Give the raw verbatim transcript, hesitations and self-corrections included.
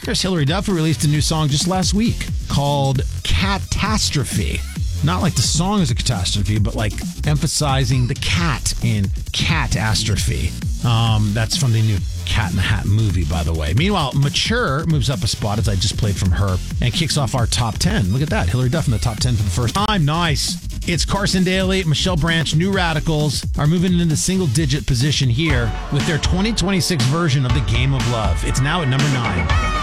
actress Hilary Duff released a new song just last week called Catastrophe. Not like the song is a catastrophe, but like emphasizing the cat in catastrophe. Um, that's from the new Cat in the Hat movie, by the way. Meanwhile, Mature moves up a spot, as I just played from her, and kicks off our top ten. Look at that. Hilary Duff in the top ten for the first time. Nice. It's Carson Daly, Michelle Branch, New Radicals are moving into the single-digit position here with their twenty twenty-six version of The Game of Love. It's now at number nine.